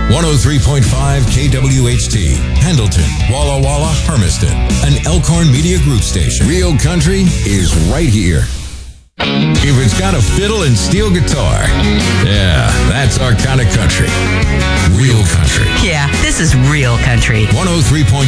103.5 KWHT, Pendleton, Walla Walla, Hermiston, an Elkhorn Media Group station. Real country is right here. If it's got a fiddle and steel guitar, yeah, that's our kind of country. Real country. Yeah, this is real country. 103.5